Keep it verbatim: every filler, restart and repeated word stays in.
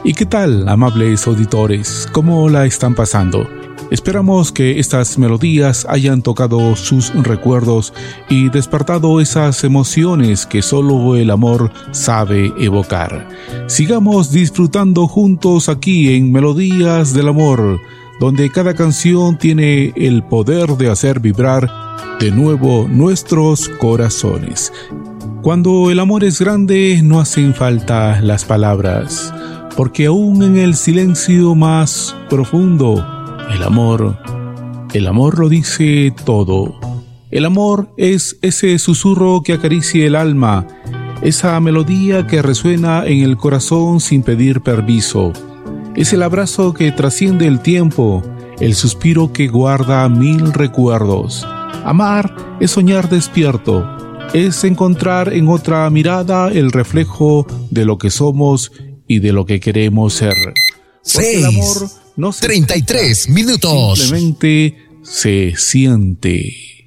¿Y qué tal, amables auditores? ¿Cómo la están pasando? Esperamos que estas melodías hayan tocado sus recuerdos y despertado esas emociones que solo el amor sabe evocar. Sigamos disfrutando juntos aquí en Melodías del Amor, donde cada canción tiene el poder de hacer vibrar de nuevo nuestros corazones. Cuando el amor es grande, no hacen falta las palabras, porque aún en el silencio más profundo, el amor, el amor lo dice todo. El amor es ese susurro que acaricia el alma, esa melodía que resuena en el corazón sin pedir permiso. Es el abrazo que trasciende el tiempo, el suspiro que guarda mil recuerdos. Amar es soñar despierto, es encontrar en otra mirada el reflejo de lo que somos y de lo que queremos ser. Seis, el amor no se treinta y tres minutos. Simplemente se siente.